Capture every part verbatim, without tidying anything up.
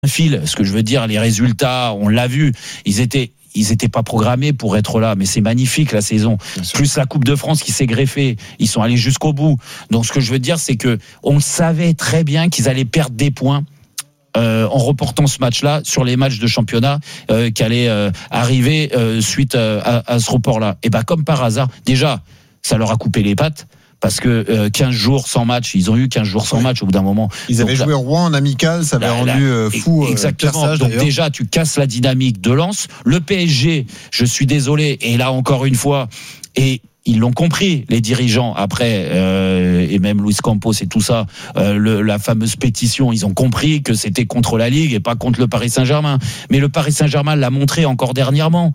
fil. Ce que je veux dire, les résultats, on l'a vu, ils étaient ils n'étaient pas programmés pour être là, mais c'est magnifique la saison. Plus la Coupe de France qui s'est greffée, ils sont allés jusqu'au bout. Donc ce que je veux dire, c'est que on savait très bien qu'ils allaient perdre des points. Euh, en reportant ce match-là sur les matchs de championnat euh, qui allaient euh, arriver euh, suite euh, à, à ce report-là. Et ben comme par hasard, déjà, ça leur a coupé les pattes. Parce que euh, quinze jours sans match, ils ont eu quinze jours sans oui. match au bout d'un moment. Ils Donc, avaient joué là, Rouen en amical, ça avait là, rendu là, euh, fou. Exactement. Euh, Persage, Donc d'ailleurs. déjà, tu casses la dynamique de Lens. Le P S G, je suis désolé, et là encore une fois, et ils l'ont compris, les dirigeants, après, euh, et même Luis Campos et tout ça, euh, le, la fameuse pétition, ils ont compris que c'était contre la Ligue et pas contre le Paris Saint-Germain. Mais le Paris Saint-Germain l'a montré encore dernièrement.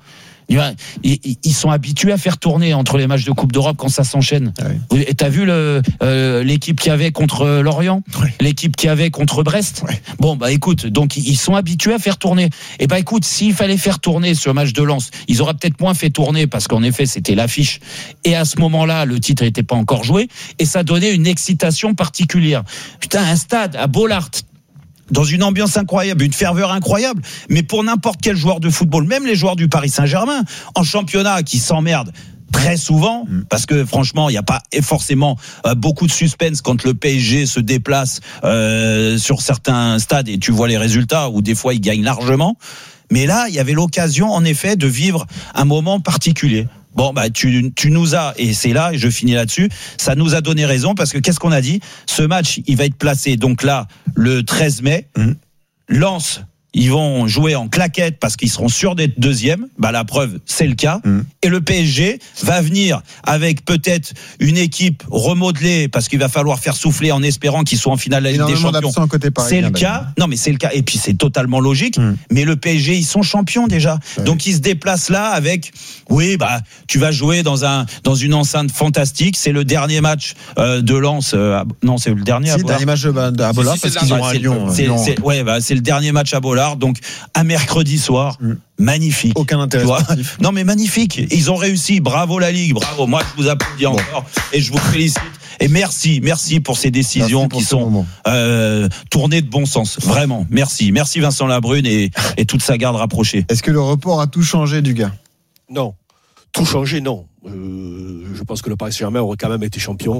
Ils sont habitués à faire tourner entre les matchs de Coupe d'Europe quand ça s'enchaîne. Ah oui. Et t'as vu le, euh, l'équipe qu'il y avait contre Lorient, oui. l'équipe qu'il y avait contre Brest. Oui. Bon bah écoute, donc ils sont habitués à faire tourner. Et bah écoute, s'il fallait faire tourner ce match de Lens, ils auraient peut-être moins fait tourner parce qu'en effet c'était l'affiche. Et à ce moment-là, le titre n'était pas encore joué et ça donnait une excitation particulière. Putain, un stade à Bollaert, dans une ambiance incroyable, une ferveur incroyable, mais pour n'importe quel joueur de football, même les joueurs du Paris Saint-Germain, en championnat qui s'emmerdent très souvent, parce que franchement, il n'y a pas forcément euh, beaucoup de suspense quand le P S G se déplace euh, sur certains stades et tu vois les résultats où des fois ils gagnent largement. Mais là, il y avait l'occasion, en effet, de vivre un moment particulier. Bon, bah, tu, tu nous as, et c'est là, et je finis là-dessus, ça nous a donné raison, parce que qu'est-ce qu'on a dit? Ce match, il va être placé, donc là, le treize mai. Mmh. Lens, ils vont jouer en claquette parce qu'ils seront sûrs d'être deuxième. Bah, la preuve, c'est le cas. Mmh. Et le P S G va venir avec peut-être une équipe remodelée parce qu'il va falloir faire souffler en espérant qu'ils soient en finale de la Ligue des Champions. Côté c'est le cas. Non, mais c'est le cas. Et puis, c'est totalement logique. Mmh. Mais le P S G, ils sont champions déjà. Ouais. Donc, ils se déplacent là avec, oui, bah, tu vas jouer dans un, dans une enceinte fantastique. C'est le dernier match, euh, de Lens. Euh, non, c'est le dernier si, à Bollaert. dernier match à Bollaert si, si, parce qu'ils ont à Lyon. C'est, c'est, c'est, ouais, bah, c'est le dernier match à Bollaert. Donc, un mercredi soir. Mmh. Magnifique. Aucun intérêt sportif. Non mais magnifique. Ils ont réussi. Bravo la Ligue. Bravo. Moi je vous applaudis bon. encore et je vous félicite. Et merci, merci pour ces décisions pour qui sont euh, tournées de bon sens. Vraiment. Merci. Merci Vincent Labrune et, et toute sa garde rapprochée. Est-ce que le report a tout changé, Dugas ? Non. Tout changé, non. Euh, je pense que le Paris Saint-Germain aurait quand même été champion.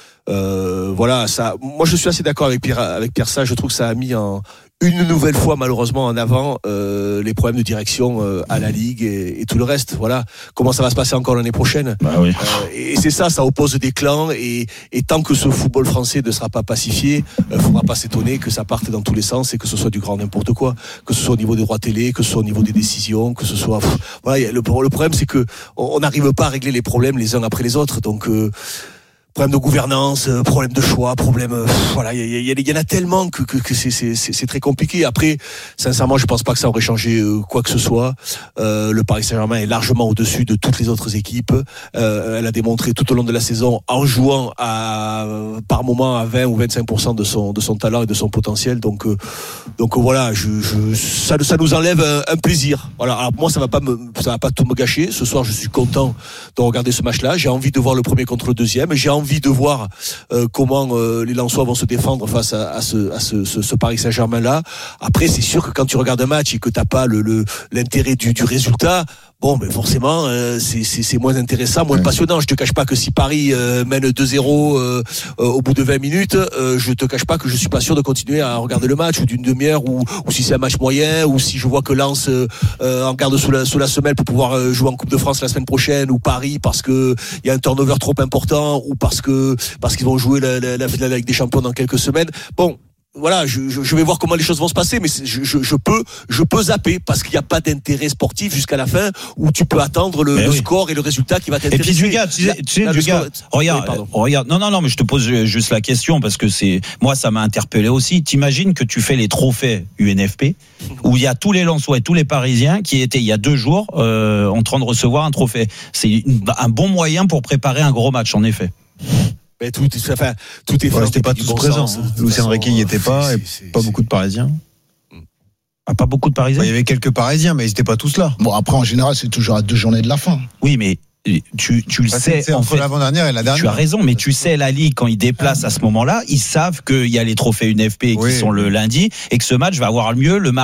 Euh, voilà, ça. Moi, je suis assez d'accord avec Pierre, avec Pierre Sage. Je trouve que ça a mis en une nouvelle fois, malheureusement, en avant euh, les problèmes de direction euh, à la Ligue et, et tout le reste. Voilà, comment ça va se passer encore l'année prochaine. Bah oui. euh, Et c'est ça, ça oppose des clans. Et, et tant que ce football français ne sera pas pacifié, il euh, faudra pas s'étonner que ça parte dans tous les sens et que ce soit du grand n'importe quoi, que ce soit au niveau des droits télé, que ce soit au niveau des décisions, que ce soit. Pff, voilà, le, le problème, c'est que on n'arrive pas à régler les problèmes les uns après les autres. Donc euh, problème de gouvernance, problème de choix, problème, euh, voilà, il y, y, y en a tellement que, que, que c'est, c'est, c'est très compliqué. Après, sincèrement, je pense pas que ça aurait changé euh, quoi que ce soit. Euh, le Paris Saint-Germain est largement au-dessus de toutes les autres équipes. Euh, elle a démontré tout au long de la saison, en jouant à, par moment à vingt ou vingt-cinq pour cent de son, de son talent et de son potentiel. Donc, euh, donc voilà, je, je, ça, ça nous enlève un, un plaisir. Voilà. Alors moi, ça va pas me, ça va pas tout me gâcher. Ce soir, je suis content de regarder ce match-là. J'ai envie de voir le premier contre le deuxième. J'ai envie de voir euh, comment euh, les Lensois vont se défendre face à, à, ce, à ce, ce, ce Paris Saint-Germain là. Après, c'est sûr que quand tu regardes un match et que t'as pas le, le l'intérêt du, du résultat, bon, ben forcément, euh, c'est, c'est, c'est moins intéressant, moins ouais. passionnant. Je te cache pas que si Paris euh, mène deux zéro euh, euh, au bout de vingt minutes, euh, je te cache pas que je suis pas sûr de continuer à regarder le match ou d'une demi-heure ou, ou si c'est un match moyen ou si je vois que Lens euh, euh, en garde sous la, sous la semelle pour pouvoir euh, jouer en Coupe de France la semaine prochaine ou Paris parce que il y a un turnover trop important ou parce que parce qu'ils vont jouer la, la, la finale avec des champions dans quelques semaines. Bon. Voilà, je, je, je vais voir comment les choses vont se passer, mais je, je, je peux, je peux zapper parce qu'il n'y a pas d'intérêt sportif jusqu'à la fin où tu peux attendre le, le oui. score et le résultat qui va t'intéresser. Et puis du gars, tu sais, tu sais, du gars, regarde, oui, regarde, non, non, non, mais je te pose juste la question parce que c'est, moi, ça m'a interpellé aussi. T'imagines que tu fais les trophées U N F P où il y a tous les Lensois et tous les Parisiens qui étaient il y a deux jours euh, en train de recevoir un trophée. C'est une, un bon moyen pour préparer un gros match, en effet. Mais tout, enfin, tout est fait. Ouais, c'était pas tous bon présents. Lucien Riquet n'y était pas, c'est, et c'est, pas c'est, beaucoup de Parisiens. Ah, pas beaucoup de Parisiens. Il y avait quelques Parisiens, mais ils n'étaient pas tous là. Bon, après, en général, c'est toujours à deux journées de la fin. Oui, mais tu, tu le Bah, sais. c'est, c'est en entre fait, l'avant-dernière et la dernière. tu as raison, mais tu sais, la Ligue, quand ils déplacent à ce moment-là, ils savent qu'il y a les trophées U N F P qui Oui. sont le lundi et que ce match va avoir lieu le mardi.